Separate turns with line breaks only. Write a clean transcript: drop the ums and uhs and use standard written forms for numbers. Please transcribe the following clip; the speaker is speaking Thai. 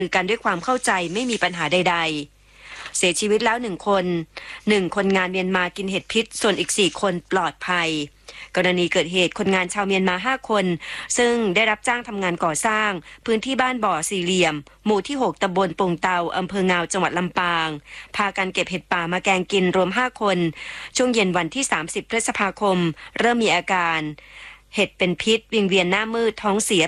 กันด้วยความเข้าใจไม่มีปัญหาใดๆเสียชีวิตแล้ว1 คนงานเมียนมากินเห็ดพิษส่วนอีก4 คนปลอดภัยกรณีเกิดเหตุคนงานชาวเมียนมา5 คนซึ่งได้รับจ้างทำงานก่อสร้างพื้นที่บ้านบ่อสี่เหลี่ยมหมู่ที่6ตำบลปงเตาอำเภองาวจังหวัดลำปางพากันเก็บเห็ดป่ามาแกงกินรวม5 คนช่วงเย็นวันที่30 พฤษภาคมเริ่มมีอาการเห็ดเป็นพิษวิงเวียนหน้ามืดท้องเสีย